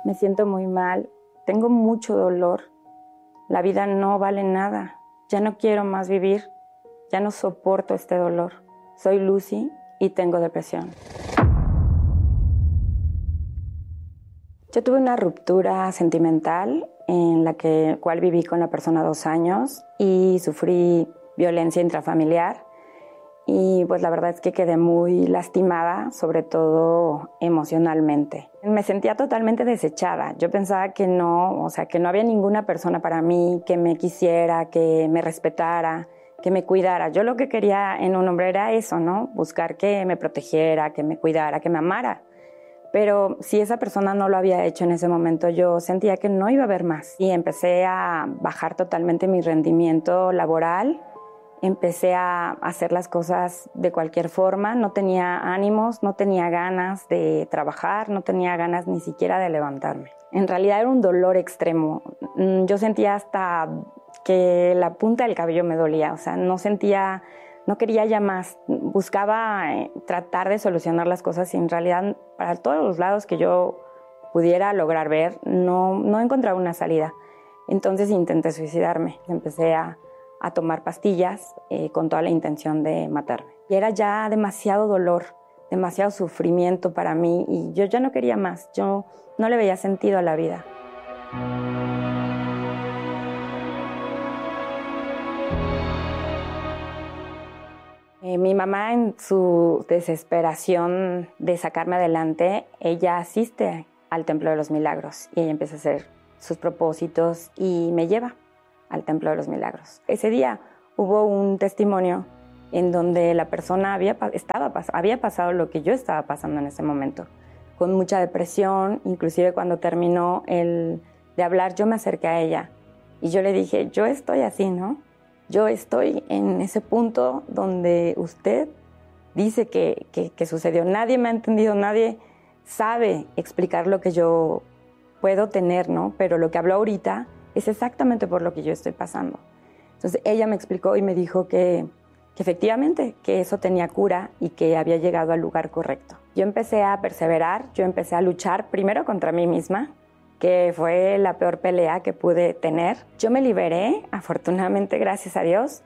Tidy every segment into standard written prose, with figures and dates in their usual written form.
me siento muy mal, tengo mucho dolor, la vida no vale nada, ya no quiero más vivir, ya no soporto este dolor. Soy Lucy y tengo depresión. Yo tuve una ruptura sentimental en la cual viví con la persona 2 años y sufrí violencia intrafamiliar. Y pues la verdad es que quedé muy lastimada, sobre todo emocionalmente. Me sentía totalmente desechada. Yo pensaba que no, que no había ninguna persona para mí que me quisiera, que me respetara, que me cuidara. Yo lo que quería en un hombre era eso, ¿no? Buscar que me protegiera, que me cuidara, que me amara. Pero si esa persona no lo había hecho en ese momento, yo sentía que no iba a haber más. Y empecé a bajar totalmente mi rendimiento laboral. Empecé a hacer las cosas de cualquier forma, no tenía ánimos, no tenía ganas de trabajar, no tenía ganas ni siquiera de levantarme. En realidad era un dolor extremo. Yo sentía hasta que la punta del cabello me dolía, no quería ya más. Buscaba tratar de solucionar las cosas y en realidad para todos los lados que yo pudiera lograr ver, no encontraba una salida. Entonces intenté suicidarme. Empecé a tomar pastillas con toda la intención de matarme. Y era ya demasiado dolor, demasiado sufrimiento para mí y yo ya no quería más, yo no le veía sentido a la vida. Mi mamá, en su desesperación de sacarme adelante, ella asiste al Templo de los Milagros y ella empieza a hacer sus propósitos y me lleva al Templo de los Milagros. Ese día hubo un testimonio en donde la persona había pasado lo que yo estaba pasando en ese momento, con mucha depresión. Inclusive cuando terminó de hablar, yo me acerqué a ella y yo le dije, yo estoy así, ¿no? Yo estoy en ese punto donde usted dice que sucedió. Nadie me ha entendido, nadie sabe explicar lo que yo puedo tener, ¿no? Pero lo que habló ahorita es exactamente por lo que yo estoy pasando. Entonces ella me explicó y me dijo que efectivamente, que eso tenía cura y que había llegado al lugar correcto. Yo empecé a perseverar, yo empecé a luchar primero contra mí misma, que fue la peor pelea que pude tener. Yo me liberé, afortunadamente, gracias a Dios,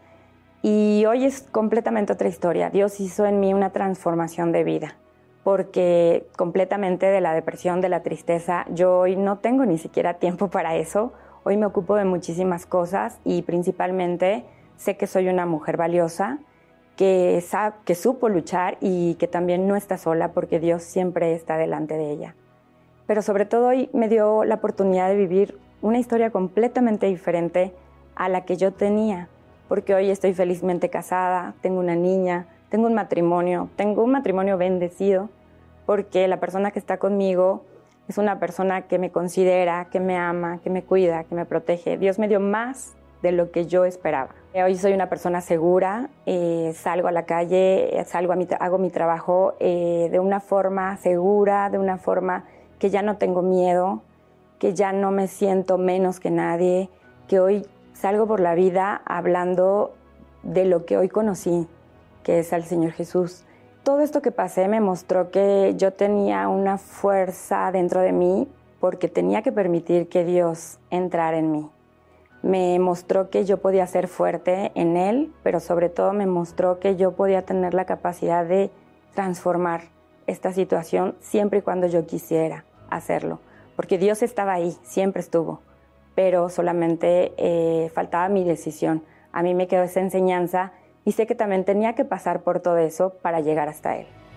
y hoy es completamente otra historia. Dios hizo en mí una transformación de vida, porque completamente de la depresión, de la tristeza, yo hoy no tengo ni siquiera tiempo para eso. Hoy me ocupo de muchísimas cosas y principalmente sé que soy una mujer valiosa, que supo luchar y que también no está sola porque Dios siempre está delante de ella. Pero sobre todo hoy me dio la oportunidad de vivir una historia completamente diferente a la que yo tenía, porque hoy estoy felizmente casada, tengo una niña, tengo un matrimonio bendecido, porque la persona que está conmigo es una persona que me considera, que me ama, que me cuida, que me protege. Dios me dio más de lo que yo esperaba. Hoy soy una persona segura, salgo a la calle, hago mi trabajo de una forma segura, de una forma que ya no tengo miedo, que ya no me siento menos que nadie, que hoy salgo por la vida hablando de lo que hoy conocí, que es al Señor Jesús. Todo esto que pasé me mostró que yo tenía una fuerza dentro de mí porque tenía que permitir que Dios entrara en mí. Me mostró que yo podía ser fuerte en Él, pero sobre todo me mostró que yo podía tener la capacidad de transformar esta situación siempre y cuando yo quisiera hacerlo. Porque Dios estaba ahí, siempre estuvo, pero solamente faltaba mi decisión. A mí me quedó esa enseñanza y sé que también tenía que pasar por todo eso para llegar hasta Él.